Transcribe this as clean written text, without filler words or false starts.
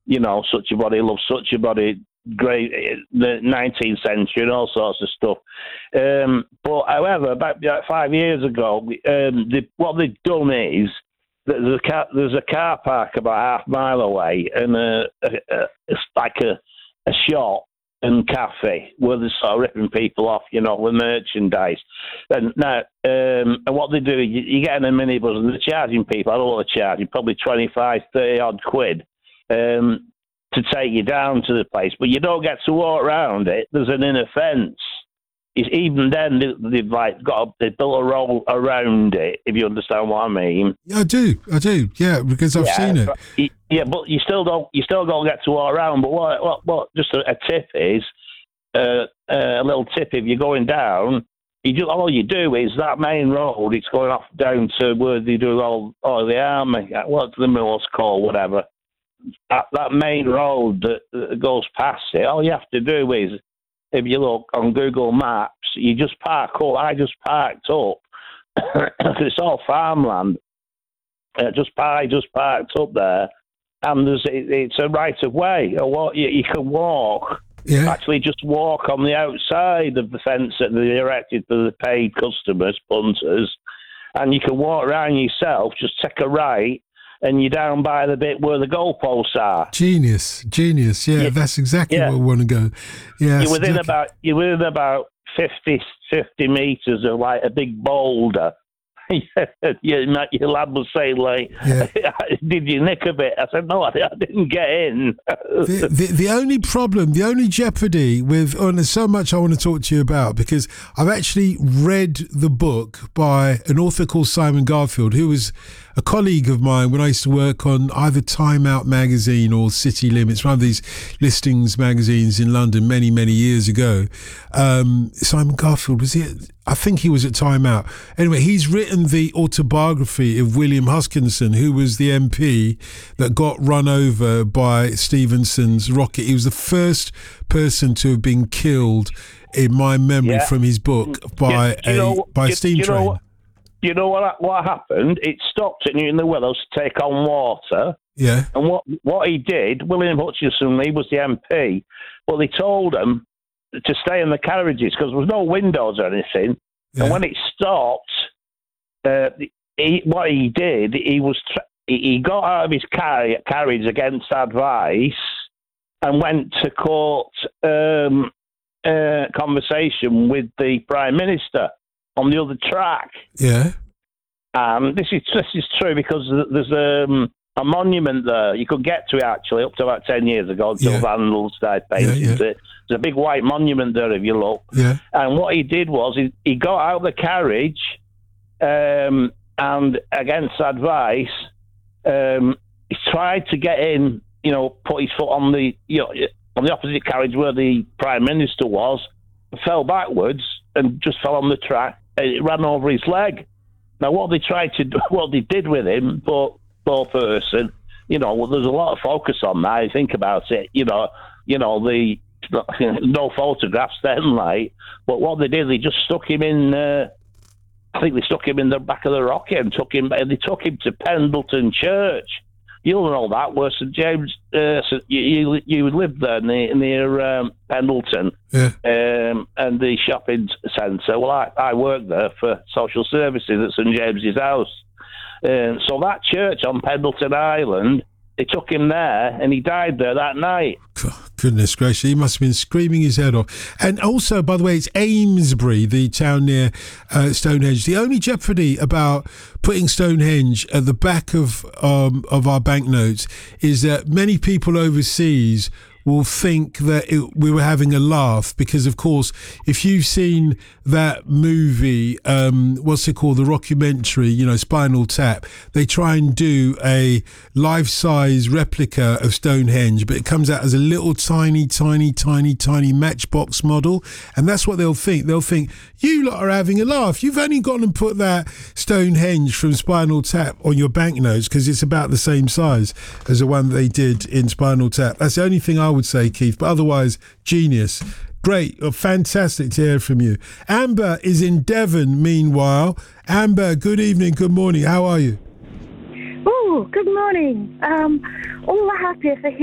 Such a Body Loves Such a Body, great, the 19th century and all sorts of stuff. But however, about 5 years ago, what they've done is there's a car park about half mile away, and it's like a shop and cafe where they're sort of ripping people off, with merchandise. And now, and what they do, you get in a minibus and they're charging people, I don't know what they're charging, probably 25, 30 odd quid to take you down to the place. But you don't get to walk around it. There's an inner fence. Even then, they've built a road around it, if you understand what I mean. Yeah, I do. Yeah, because I've seen it. But you still don't get to walk around. But what just a tip is, a little tip, if you're going down, all you do is that main road, it's going off down to where they do all the army, what's the mill's called, whatever. That main road that goes past it, all you have to do is, if you look on Google Maps, you just park up. I just parked up. It's all farmland. I just parked up there, and it's a right of way. You can walk. Yeah. Actually, just walk on the outside of the fence that they erected for the paid customers, punters, and you can walk around yourself. Just take a right, and you're down by the bit where the goalposts are. Genius. Yeah, that's exactly where we want to go. Yeah, you're within about 50 metres of like a big boulder. Your lad was saying, did you nick a bit? I said, no, I didn't get in. The only problem, the only jeopardy and there's so much I want to talk to you about, because I've actually read the book by an author called Simon Garfield, who was a colleague of mine when I used to work on either Time Out magazine or City Limits, one of these listings magazines in London many, many years ago. Simon Garfield, I think he was at Time Out. Anyway, he's written the autobiography of William Huskinson, who was the MP that got run over by Stevenson's rocket. He was the first person to have been killed, in my memory, from his book, by a steam train. Do you know what happened? It stopped at Newton Willows to take on water. Yeah. And what he did, William Hutchinson, he was the MP, but they told him to stay in the carriages because there was no windows or anything. Yeah. And when it stopped, what he did, he got out of his carriage against advice and went to court conversation with the Prime Minister on the other track. Yeah. This is true because there's a monument there. You could get to it actually up to about 10 years ago until vandals started painting it. There's a big white monument there if you look. Yeah. And what he did was he got out of the carriage and against advice, he tried to get in, put his foot on the opposite carriage where the Prime Minister was, fell backwards and just fell on the track. It ran over his leg. Now, what they did with him, poor person, there's a lot of focus on that. You think about it, the no photographs then, but what they did, they just stuck him in. I think they stuck him in the back of the rocket and they took him to Pendleton Church. You'll know that where St James. You lived there near Pendleton, and the shopping centre. Well, I worked there for social services at St James's House. So that church on Pendleton Island, they took him there, and he died there that night. Goodness gracious, he must have been screaming his head off. And also, by the way, it's Amesbury, the town near Stonehenge. The only jeopardy about putting Stonehenge at the back of our banknotes is that many people overseas will think that we were having a laugh because, of course, if you've seen that movie, what's it called, the rockumentary, Spinal Tap, they try and do a life-size replica of Stonehenge, but it comes out as a little tiny matchbox model, and that's what they'll think. They'll think, you lot are having a laugh. You've only gone and put that Stonehenge from Spinal Tap on your banknotes because it's about the same size as the one they did in Spinal Tap. That's the only thing I would say, Keith, but otherwise, genius. Great, fantastic to hear from you. Amber is in Devon, meanwhile. Amber, good evening, good morning. How are you? Oh, good morning. All the happier for